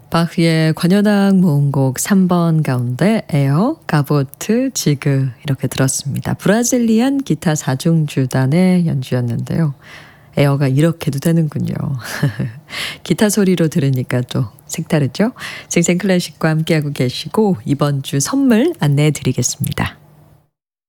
바흐의 관현악 모음곡 3번 가운데 에어, 가보트, 지그 이렇게 들었습니다. 브라질리안 기타 4중주단의 연주였는데요. 에어가 이렇게도 되는군요. 기타 소리로 들으니까 또 색다르죠? 생생클래식과 함께하고 계시고 이번 주 선물 안내해 드리겠습니다.